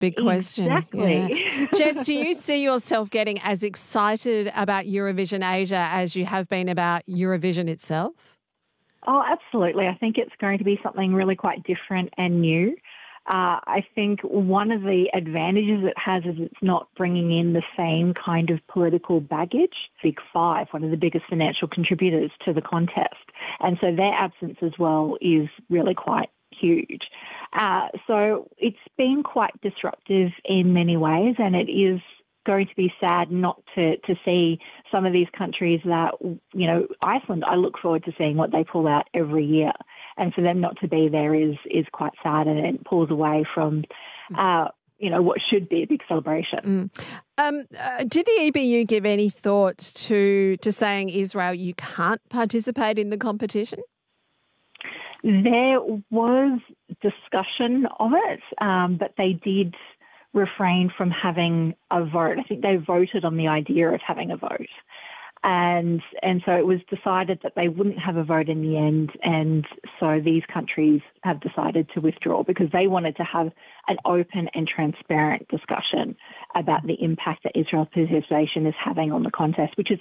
big question. Exactly. Yeah. Jess, do you see yourself getting as excited about Eurovision Asia as you have been about Eurovision itself? Oh, absolutely. I think it's going to be something really quite different and new. I think one of the advantages it has is it's not bringing in the same kind of political baggage. Big Five, one of the biggest financial contributors to the contest. And so their absence as well is really quite huge. So it's been quite disruptive in many ways, and it is going to be sad not to see some of these countries that, Iceland, I look forward to seeing what they pull out every year. And for them not to be there is quite sad, and it pulls away from, what should be a big celebration. Did the EBU give any thought to saying, Israel, you can't participate in the competition? There was discussion of it, but they did refrain from having a vote. I think they voted on the idea of having a vote. And so it was decided that they wouldn't have a vote in the end, and so these countries have decided to withdraw because they wanted to have an open and transparent discussion about the impact that Israel's participation is having on the contest, which is